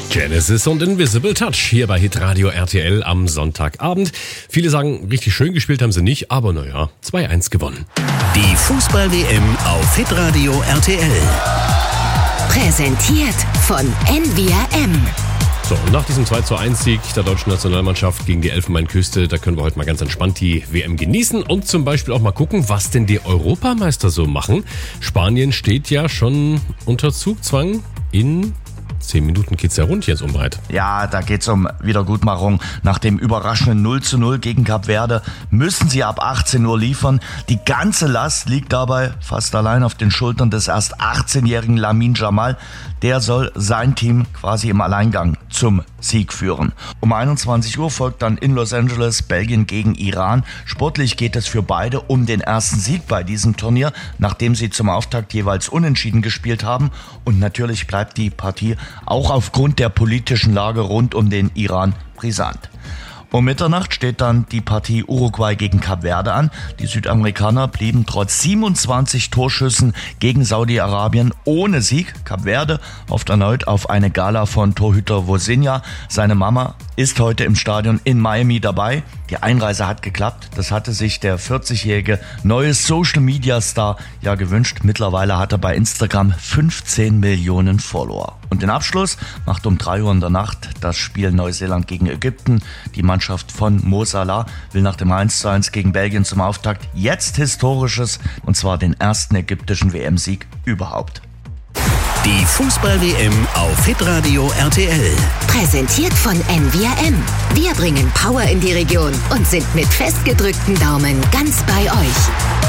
Genesis und Invisible Touch hier bei Hitradio RTL am Sonntagabend. Viele sagen, richtig schön gespielt haben sie nicht, aber naja, 2-1 gewonnen. Die Fußball-WM auf Hitradio RTL. Präsentiert von NVRM. So, und nach diesem 2-1-Sieg der deutschen Nationalmannschaft gegen die Elfenbeinküste, da können wir heute mal ganz entspannt die WM genießen und zum Beispiel auch mal gucken, was denn die Europameister so machen. Spanien steht ja schon unter Zugzwang. In 10 Minuten geht's ja rund jetzt umbreit. Ja, da geht's um Wiedergutmachung. Nach dem überraschenden 0:0 gegen Kap Verde müssen sie ab 18 Uhr liefern. Die ganze Last liegt dabei fast allein auf den Schultern des erst 18-jährigen Lamine Yamal. Der soll sein Team quasi im Alleingang zum Sieg führen. Um 21 Uhr folgt dann in Los Angeles Belgien gegen Iran. Sportlich geht es für beide um den ersten Sieg bei diesem Turnier, nachdem sie zum Auftakt jeweils unentschieden gespielt haben. Und natürlich bleibt die Partie auch aufgrund der politischen Lage rund um den Iran brisant. Um Mitternacht steht dann die Partie Uruguay gegen Kap Verde an. Die Südamerikaner blieben trotz 27 Torschüssen gegen Saudi-Arabien ohne Sieg. Kap Verde hofft erneut auf eine Gala von Torhüter Vozinha. Seine Mama ist heute im Stadion in Miami dabei. Die Einreise hat geklappt. Das hatte sich der 40-jährige neue Social-Media-Star ja gewünscht. Mittlerweile hat er bei Instagram 15 Millionen Follower. Und den Abschluss macht um 3 Uhr in der Nacht das Spiel Neuseeland gegen Ägypten. Die Mannschaft von Mo Salah will nach dem 1:1 gegen Belgien zum Auftakt jetzt Historisches, und zwar den ersten ägyptischen WM-Sieg überhaupt. Die Fußball-WM auf Hitradio RTL. Präsentiert von NVRM. Wir bringen Power in die Region und sind mit festgedrückten Daumen ganz bei euch.